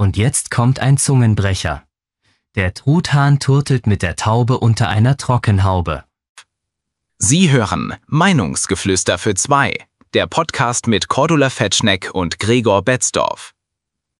Und jetzt kommt ein Zungenbrecher. Der Truthahn turtelt mit der Taube unter einer Trockenhaube. Sie hören Meinungsgeflüster für zwei, der Podcast mit Cordula Fetschneck und Gregor Betzdorf.